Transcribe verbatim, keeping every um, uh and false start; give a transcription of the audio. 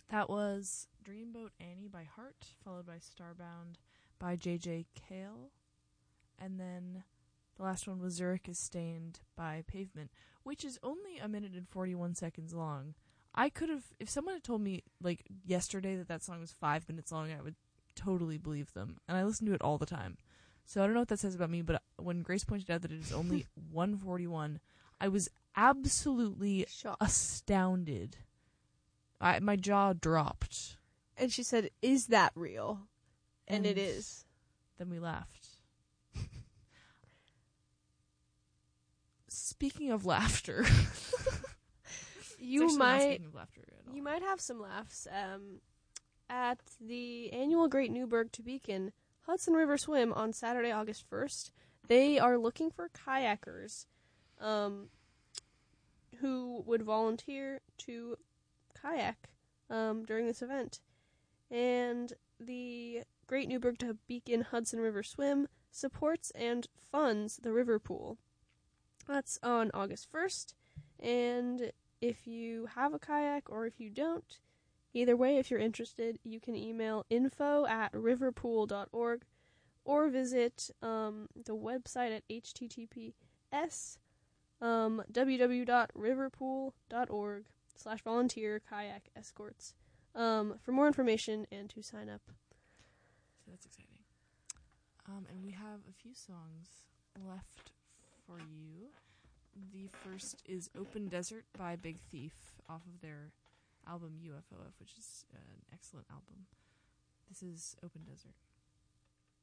That was Dreamboat Annie by Heart, followed by Starbound by J J Cale. And then the last one was Zurich is Stained by Pavement, which is only a minute and forty-one seconds long. I could have, if someone had told me, like, yesterday that that song was five minutes long, I would totally believe them. And I listen to it all the time. So I don't know what that says about me, but when Grace pointed out that it is only one forty-one, I was absolutely Shocked. astounded. I, my jaw dropped. And she said, "Is that real?" And, and it is. Then we laughed. Speaking of laughter, you might of laughter you might have some laughs um, at the annual Great Newburgh to Beacon Hudson River Swim on Saturday, August first. They are looking for kayakers um, who would volunteer to kayak um, during this event. And the Great Newburgh to Beacon Hudson River Swim supports and funds the river pool. That's on August first. And if you have a kayak or if you don't, either way, if you're interested, you can email info at riverpool dot org or visit um, the website at https um, www.riverpool.org slash volunteer kayak escorts um, for more information and to sign up. So that's exciting. Um, and we have a few songs left for you. The first is Open Desert by Big Thief off of their album U F O F, which is uh, an excellent album. This is Open Desert.